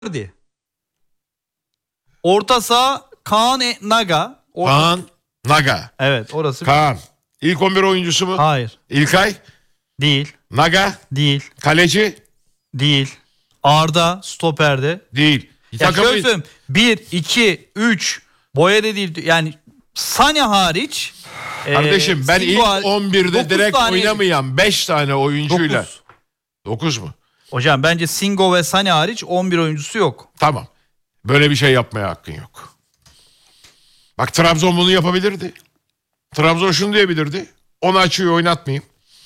Icardi. Orta saha Kaan Naga. Kaan Naga. Evet, orası. Kaan. İlk 11 oyuncusu mu? Hayır. İlkay. Değil. Naga. Değil. Kaleci. Değil. Arda stoperde. Değil. Ya şöyle söyleyeyim. 1, 2, 3 boya da değil. Yani Sane hariç. Kardeşim ben ilk 11'de direkt tane, oynamayan 5 tane oyuncuyla. 9. 9 mu? Hocam bence Singo ve Sane hariç 11 oyuncusu yok. Tamam. Böyle bir şey yapmaya hakkın yok. Bak Trabzon bunu yapabilirdi. Trabzon şunu diyebilirdi. Onu açıyor, oynatmayayım.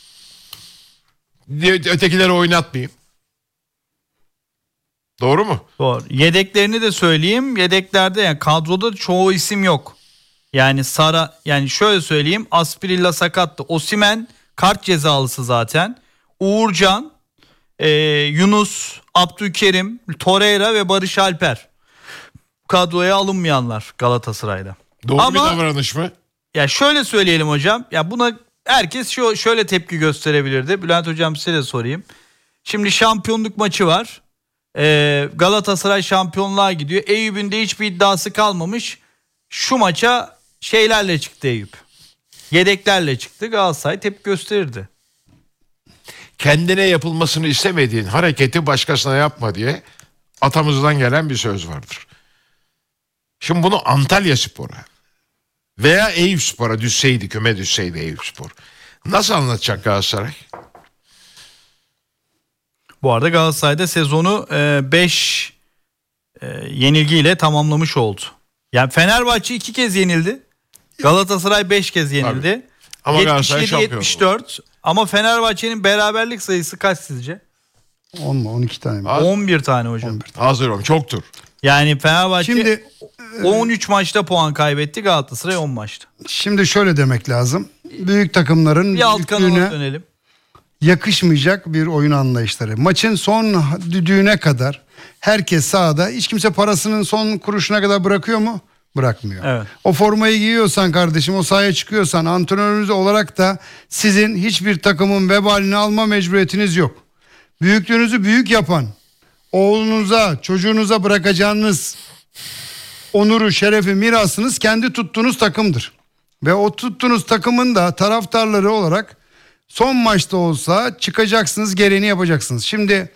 Ötekileri oynatmayayım. Doğru mu? Doğru. Yedeklerini de söyleyeyim. Yedeklerde yani kadroda çoğu isim yok. Yani yani şöyle söyleyeyim. Asprilla sakattı. Osimhen kart cezalısı zaten. Uğurcan, Yunus, Abdülkerim, Torreira ve Barış Alper. Kadroya alınmayanlar Galatasaray'da. Doğru bir davranış mı? Ya şöyle söyleyelim hocam. Ya buna herkes şöyle tepki gösterebilirdi. Bülent hocam size de sorayım. Şimdi şampiyonluk maçı var. Galatasaray şampiyonluğa gidiyor. Eyüp'ün de hiçbir iddiası kalmamış. Şu maça şeylerle çıktı Eyüp. Yedeklerle çıktı. Galatasaray tepki gösterirdi. Kendine yapılmasını istemediğin hareketi başkasına yapma diye atamızdan gelen bir söz vardır. Şimdi bunu Antalyaspor'a veya Eyüpspor'a düşseydi, küme düşseydi Eyüpspor, nasıl anlatacak Galatasaray? Bu arada Galatasaray'da sezonu 5 yenilgiyle tamamlamış oldu. Yani Fenerbahçe 2 kez yenildi. Galatasaray 5 kez yenildi. Tabii. Ama Galatasaray şampiyon 74. Ama Fenerbahçe'nin beraberlik sayısı kaç sizce? 10 mu 12 tane mi? 11 tane hocam. 11. Hazır olun, çoktur. Yani Fenerbahçe Şimdi 13 maçta puan kaybetti, Galatasaray 10 maçta. Şimdi şöyle demek lazım. Büyük takımların Bir alt kanala büyüklüğüne dönelim. yakışmayacak bir oyun anlayışları. Maçın son düdüğüne kadar herkes sahada, hiç kimse parasının son kuruşuna kadar bırakıyor mu? Bırakmıyor. Evet. O formayı giyiyorsan kardeşim, o sahaya çıkıyorsan, antrenörünüz olarak da sizin hiçbir takımın vebalini alma mecburiyetiniz yok. Büyüklüğünüzü büyük yapan, oğlunuza, çocuğunuza bırakacağınız onuru, şerefi, mirasınız kendi tuttuğunuz takımdır. Ve o tuttuğunuz takımın da taraftarları olarak son maçta olsa çıkacaksınız, gereğini yapacaksınız. Şimdi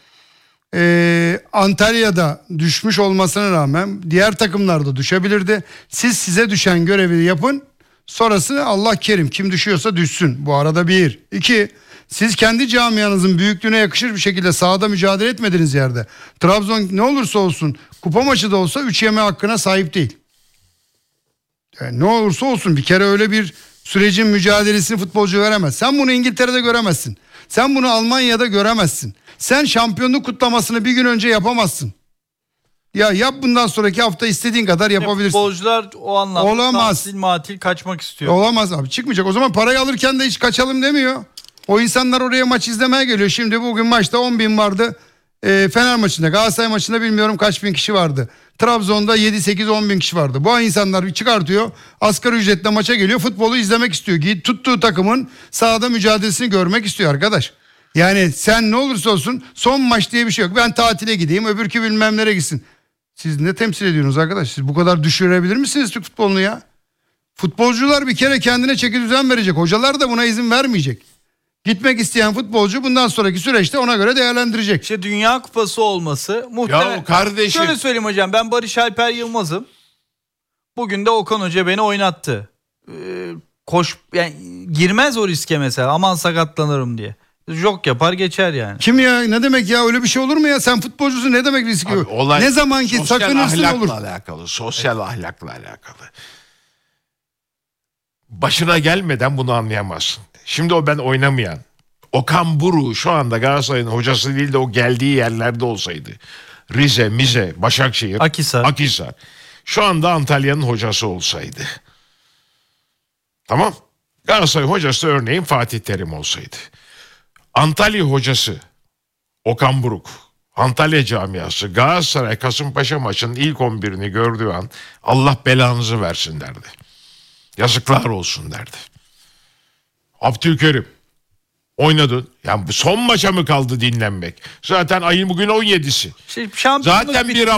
Antalya'da düşmüş olmasına rağmen diğer takımlar da düşebilirdi. Siz size düşen görevi yapın. Sonrası Allah kerim, kim düşüyorsa düşsün. Bu arada 1. 2. Siz kendi camianızın büyüklüğüne yakışır bir şekilde sahada mücadele etmediğiniz yerde Trabzon ne olursa olsun kupa maçı da olsa 3 yeme hakkına sahip değil. Yani ne olursa olsun bir kere öyle bir sürecin mücadelesini futbolcu veremez. Sen bunu İngiltere'de göremezsin. Sen bunu Almanya'da göremezsin. Sen şampiyonluk kutlamasını bir gün önce yapamazsın. Ya yap, bundan sonraki hafta istediğin kadar yapabilirsin. Futbolcular o anlamda olamaz. tatil matil kaçmak istiyor. Olamaz abi, çıkmayacak. O zaman parayı alırken de hiç kaçalım demiyor. O insanlar oraya maç izlemeye geliyor. Şimdi bugün maçta 10 bin vardı. Fener maçında, Galatasaray maçında bilmiyorum kaç bin kişi vardı. Trabzon'da 7-8-10 bin kişi vardı. Bu insanlar bir çıkartıyor. Asgari ücretle maça geliyor. Futbolu izlemek istiyor. Tuttuğu takımın sahada mücadelesini görmek istiyor arkadaş. Yani sen ne olursa olsun son maç diye bir şey yok. Ben tatile gideyim, öbürkü bilmem nereye gitsin. Siz ne temsil ediyorsunuz arkadaş? Siz bu kadar düşürebilir misiniz Türk futbolunu ya? Futbolcular bir kere kendine çeki düzen verecek. Hocalar da buna izin vermeyecek. Gitmek isteyen futbolcu bundan sonraki süreçte ona göre değerlendirecek. İşte Dünya Kupası olması muhtemelen. Ya kardeşim. Şöyle söyleyeyim hocam, ben Barış Alper Yılmaz'ım. Bugün de Okan Hoca beni oynattı. Yani girmez o riske mesela, aman sakatlanırım diye. Jok yapar geçer yani. Kim ya, ne demek ya, öyle bir şey olur mu ya? Sen futbolcusun, ne demek riski yok? Ne zaman ki sakınırsın olur. Alakalı, sosyal ahlakla alakalı. Başına gelmeden bunu anlayamazsın. Şimdi ben oynamayan Okan Buruk şu anda Galatasaray'ın hocası değil de o geldiği yerlerde olsaydı. Rize, Mize, Başakşehir, Akhisar. Şu anda Antalya'nın hocası olsaydı. Tamam. Galatasaray hocası örneğin Fatih Terim olsaydı. Antalya hocası Okan Buruk, Antalya camiası Galatasaray Kasımpaşa maçının ilk 11'ini gördüğü an Allah belanızı versin derdi. Yazıklar olsun derdi. Abdülkerim Oynadın. Yani bu son maça mı kaldı dinlenmek? Zaten ayın bugün 17'si. Şampiyonluk Zaten bir